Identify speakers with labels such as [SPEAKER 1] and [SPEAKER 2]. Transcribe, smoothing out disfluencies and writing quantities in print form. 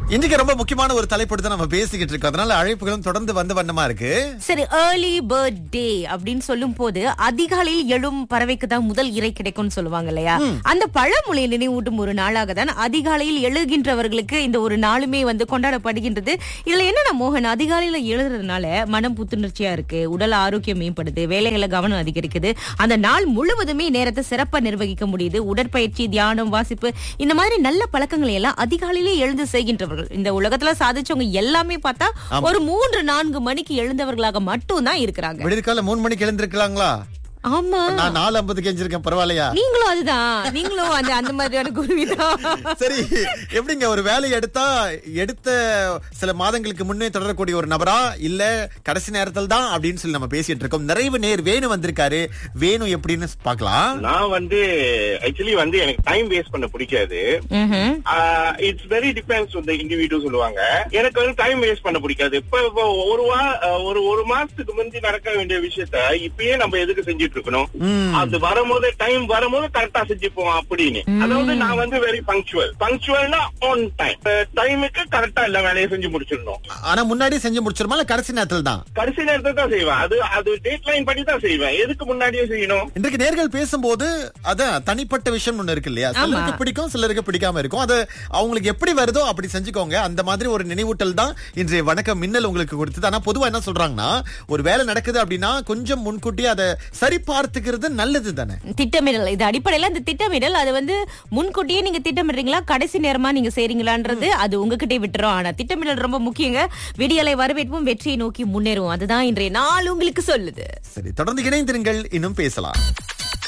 [SPEAKER 1] இன்னைக்கு ரொம்ப முக்கியமான ஒரு தலைப்பு தான் நம்ம பேசிக்கிட்டு இருக்கோம். அதனால அழைப்புகளும் தொடர்ந்து வந்த வண்ணமா இருக்கு.
[SPEAKER 2] சரி, ஏர்லி பர்த் டே அப்படின்னு சொல்லும் போது அதிகாலையில் எழும் பறவைக்கு தான் முதல் இறை கிடைக்கும்னு சொல்லுவாங்க இல்லையா? அந்த பழமொழியை நினைவூட்டும் ஒரு நாளாக தான் அதிகாலையில் எழுகின்றவர்களுக்கு இந்த ஒரு நாளுமே கொண்டாடப்படுகின்றது. இதுல என்னன்னா மோகன், அதிகாலையில எழுதுறதுனால மனம் புத்துணர்ச்சியா இருக்கு, உடல் ஆரோக்கியம் மேம்படுது, வேலைகளை கவனம் அதிகரிக்குது, அந்த நாள் முழுவதுமே நேரத்தை சிறப்பா நிர்வகிக்க முடியுது. உடற்பயிற்சி, தியானம், வாசிப்பு, இந்த மாதிரி நல்ல பழக்கங்களை எல்லாம் அதிகாலையிலே எழுந்து செய்கின்றவர்கள் இந்த உலகத்துல சாதிச்சவங்க எல்லாமே பார்த்தா ஒரு 3-4 மணிக்கு எழுந்தவர்களாக மட்டும் தான் இருக்கிறாங்க.
[SPEAKER 1] விடியற்காலை 3 மணிக்கு எழுந்திருக்கலாங்களா?
[SPEAKER 2] ஆமா,
[SPEAKER 1] நான் 4:50 கெஞ்சிருக்கேன், பரவாயில்லையா?
[SPEAKER 2] நீங்களும் அதுதான், நீங்களும் அந்த மாதிரியான குருவிதான்.
[SPEAKER 1] சரி, எப்படிங்க ஒரு வேலையை எடுத்த சில மாதங்களுக்கு முன்னே தொடரக்கூடிய ஒரு நபரா, இல்ல கடைசி நேரத்தில் தான் அப்படின்னு சொல்லி நம்ம பேசிட்டு இருக்கோம். நிறைவு நேர் வேணு வந்திருக்காரு. வேணு எப்படின்னு பாக்கலாம்.
[SPEAKER 3] நான் ஆக்சுவலி எனக்கு டைம் வேஸ்ட் பண்ண பிடிக்காது. It's very depends on the individual சொல்லுவாங்க. எனக்கு டைம் வேஸ்ட் பண்ண பிடிக்காது. இப்ப ஒரு மாசத்துக்கு முந்தி நடக்க வேண்டிய விஷயத்த இப்பயே நம்ம எதுக்கு செஞ்சு இருக்கணும்? அது வரும்போது டைம் வரும்போது கரெக்டா செஞ்சுப்போம் அப்படின்னு. அதாவது நான் வெரி பங்க்சுவல்னா ஆன் டைம், டைமுக்கு கரெக்டா எல்லா வேலையும் செஞ்சு முடிச்சிடணும்.
[SPEAKER 1] ஆனா முன்னாடியே செஞ்சு முடிச்சிருமா இல்ல கடைசி நேரத்தில் தான்?
[SPEAKER 3] கடைசி நேரத்தில் தான் செய்வேன். அது டேட் லைன் படி தான் செய்வேன். எதுக்கு முன்னாடியே செய்யணும்?
[SPEAKER 1] இன்றைக்கு நேர்கள் பேசும்போது அதான் தனிப்பட்ட விஷயம் ஒண்ணு இருக்கு இல்லையா? சிலருக்கு பிடிக்கும், சிலருக்கு பிடிக்காம இருக்கும். அது அவங்களுக்கு எப்படி வருதோ அப்படி செஞ்சுக்கோங்க. அந்த மாதிரி ஒரு நினைவூட்டல் தான் இன்றைய வணக்கம் மின்னல் உங்களுக்கு கொடுத்தது. ஆனா பொதுவா என்ன சொல்றாங்கன்னா, ஒரு வேலை நடக்குது அப்படின்னா கொஞ்சம் முன்கூட்டி அதை சரி பார்த்துக்கிறது நல்லது தானே?
[SPEAKER 2] திட்டமிடல், இது அடிப்படையில இந்த திட்டமிடல் அது முன்கூட்டியே நீங்க திட்டமிடுறீங்களா, கடைசி நேரமா நீங்க செய்றீங்களான்றது அது உங்ககிட்டே விட்டுரும். ஆனா திட்டமிடல் ரொம்ப முக்கியங்க. விடியலை வரவேற்போம், வெற்றியை நோக்கி முன்னேறுவோம். அதுதான் இன்றைய நாள் உங்களுக்கு சொல்லுது.
[SPEAKER 1] சரி, தொடர்ந்து இணைந்திருங்கள், இன்னும் பேசலாம்.